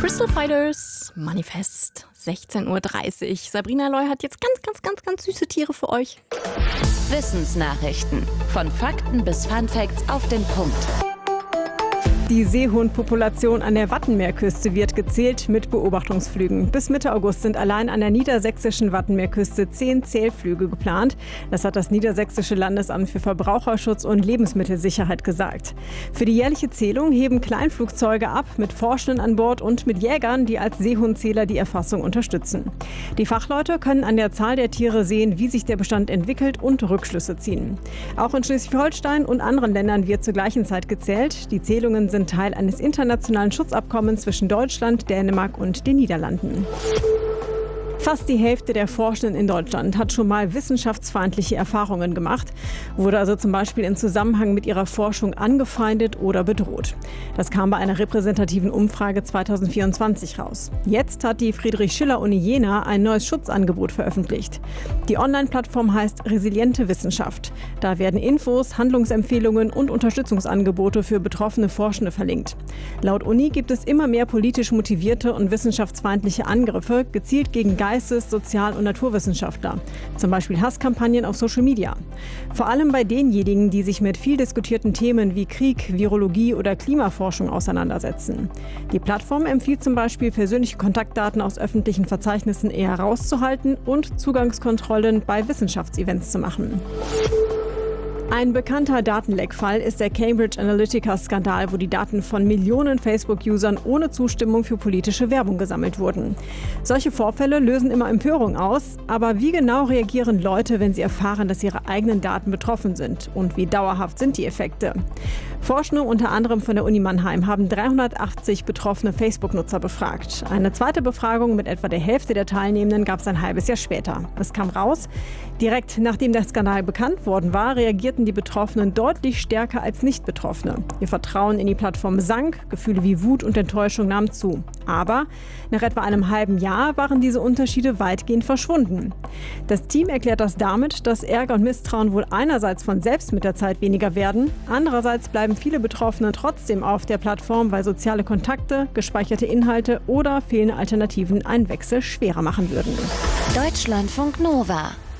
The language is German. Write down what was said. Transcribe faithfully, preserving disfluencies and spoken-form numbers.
Crystal Fighters, Manifest, sechzehn Uhr dreißig. Sabrina Loy hat jetzt ganz, ganz, ganz, ganz süße Tiere für euch. Wissensnachrichten. Von Fakten bis Funfacts auf den Punkt. Die Seehundpopulation an der Wattenmeerküste wird gezählt mit Beobachtungsflügen. Bis Mitte August sind allein an der niedersächsischen Wattenmeerküste zehn Zählflüge geplant. Das hat das Niedersächsische Landesamt für Verbraucherschutz und Lebensmittelsicherheit gesagt. Für die jährliche Zählung heben Kleinflugzeuge ab mit Forschenden an Bord und mit Jägern, die als Seehundzähler die Erfassung unterstützen. Die Fachleute können an der Zahl der Tiere sehen, wie sich der Bestand entwickelt und Rückschlüsse ziehen. Auch in Schleswig-Holstein und anderen Ländern wird zur gleichen Zeit gezählt. Die Zählungen sind Teil eines internationalen Schutzabkommens zwischen Deutschland, Dänemark und den Niederlanden. Fast die Hälfte der Forschenden in Deutschland hat schon mal wissenschaftsfeindliche Erfahrungen gemacht, wurde also zum Beispiel in Zusammenhang mit ihrer Forschung angefeindet oder bedroht. Das kam bei einer repräsentativen Umfrage zweitausendvierundzwanzig raus. Jetzt hat die Friedrich-Schiller-Uni Jena ein neues Schutzangebot veröffentlicht. Die Online-Plattform heißt Resiliente Wissenschaft. Da werden Infos, Handlungsempfehlungen und Unterstützungsangebote für betroffene Forschende verlinkt. Laut Uni gibt es immer mehr politisch motivierte und wissenschaftsfeindliche Angriffe, gezielt gegen Geistes-, Sozial- und Naturwissenschaftler. Zum Beispiel Hasskampagnen auf Social Media. Vor allem bei denjenigen, die sich mit viel diskutierten Themen wie Krieg, Virologie oder Klimaforschung auseinandersetzen. Die Plattform empfiehlt zum Beispiel, persönliche Kontaktdaten aus öffentlichen Verzeichnissen eher rauszuhalten und Zugangskontrollen bei Wissenschaftsevents zu machen. Ein bekannter Datenleckfall ist der Cambridge Analytica-Skandal, wo die Daten von Millionen Facebook-Usern ohne Zustimmung für politische Werbung gesammelt wurden. Solche Vorfälle lösen immer Empörung aus, aber wie genau reagieren Leute, wenn sie erfahren, dass ihre eigenen Daten betroffen sind? Und wie dauerhaft sind die Effekte? Forschende unter anderem von der Uni Mannheim haben dreihundertachtzig betroffene Facebook-Nutzer befragt. Eine zweite Befragung mit etwa der Hälfte der Teilnehmenden gab es ein halbes Jahr später. Es kam raus, direkt nachdem der Skandal bekannt worden war, reagierten die Betroffenen deutlich stärker als Nicht-Betroffene. Ihr Vertrauen in die Plattform sank, Gefühle wie Wut und Enttäuschung nahmen zu. Aber nach etwa einem halben Jahr waren diese Unterschiede weitgehend verschwunden. Das Team erklärt das damit, dass Ärger und Misstrauen wohl einerseits von selbst mit der Zeit weniger werden, andererseits bleiben viele Betroffene trotzdem auf der Plattform, weil soziale Kontakte, gespeicherte Inhalte oder fehlende Alternativen einen Wechsel schwerer machen würden. Deutschlandfunk Nova